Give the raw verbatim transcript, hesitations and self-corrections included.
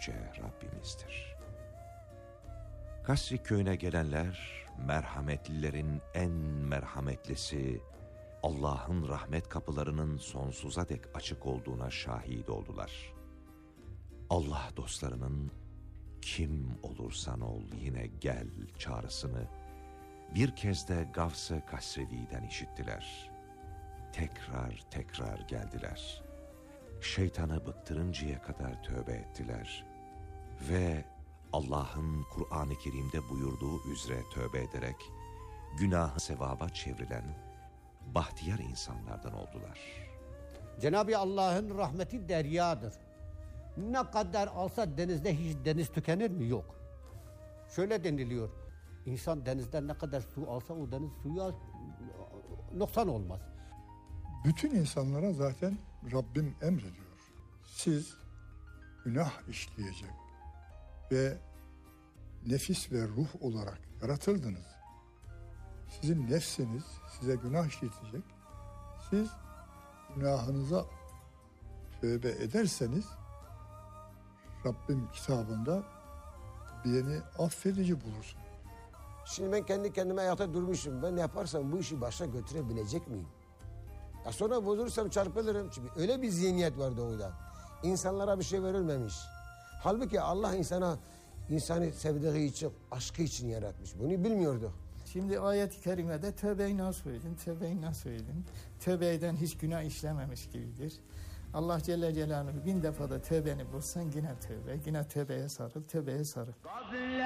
Yüce Rabbimizdir. Kasri köyüne gelenler, merhametlilerin en merhametlisi, Allah'ın rahmet kapılarının sonsuza dek açık olduğuna şahit oldular. Allah dostlarının kim olursan ol yine gel çağrısını bir kez de Gavs-ı Kasrevi'den işittiler. Tekrar tekrar geldiler. Şeytanı bıktırıncaya kadar tövbe ettiler. Ve Allah'ın Kur'an-ı Kerim'de buyurduğu üzere tövbe ederek günahı sevaba çevrilen bahtiyar insanlardan oldular. Cenab-ı Allah'ın rahmeti deryadır. Ne kadar alsa denizde hiç deniz tükenir mi? Yok. Şöyle deniliyor. İnsan denizden ne kadar su alsa o deniz suya noksan olmaz. Bütün insanlara zaten Rabbim emrediyor. Siz günah işleyecek ve nefis ve ruh olarak yaratıldınız. Sizin nefsiniz size günah işletecek. Siz günahınıza tövbe ederseniz Rabbim kitabında beni affedici bulursun. Şimdi ben kendi kendime ayakta durmuşum. Ben ne yaparsam bu işi başa götürebilecek miyim? Ya sonra bozursam çarpılırım. Çünkü öyle bir zihniyet var doğuda. İnsanlara bir şey verilmemiş. Halbuki Allah insana insanı sevdiği için, aşkı için yaratmış. Bunu bilmiyorduk. Şimdi ayet-i kerimede tövbe-i nasuh edin, tövbe-i nasuh edin. Tövbe eden hiç günah işlememiş gibidir. Allah Celle Celaluhu bin defa da tövbeni bulsan yine tövbe, yine tövbeye sarıl, tövbeye sarıl.